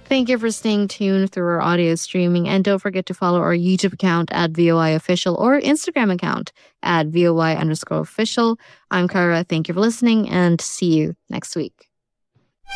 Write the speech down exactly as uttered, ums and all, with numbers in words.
Thank you for staying tuned through our audio streaming. And don't forget to follow our YouTube account at V O I Official or Instagram account at V O I underscore official. I'm Kara. Thank you for listening and see you next week.